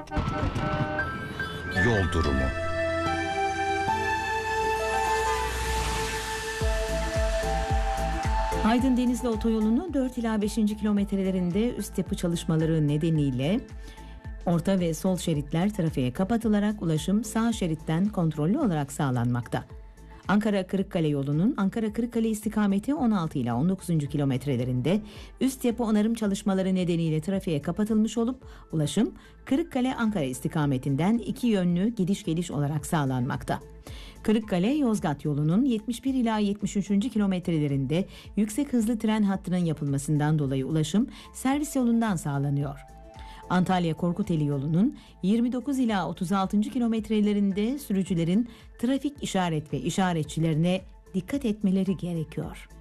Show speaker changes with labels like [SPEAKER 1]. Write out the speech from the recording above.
[SPEAKER 1] Yol durumu.
[SPEAKER 2] Aydın Denizli Otoyolu'nun 4 ila 5. kilometrelerinde üst yapı çalışmaları nedeniyle orta ve sol şeritler trafiğe kapatılarak ulaşım sağ şeritten kontrollü olarak sağlanmakta. Ankara-Kırıkkale yolunun Ankara-Kırıkkale istikameti 16 ila 19. kilometrelerinde üst yapı onarım çalışmaları nedeniyle trafiğe kapatılmış olup ulaşım Kırıkkale-Ankara istikametinden iki yönlü gidiş geliş olarak sağlanmakta. Kırıkkale-Yozgat yolunun 71 ila 73. kilometrelerinde yüksek hızlı tren hattının yapılmasından dolayı ulaşım servis yolundan sağlanıyor. Antalya-Korkuteli yolunun 29 ila 36. kilometrelerinde sürücülerin trafik işaret ve işaretçilerine dikkat etmeleri gerekiyor.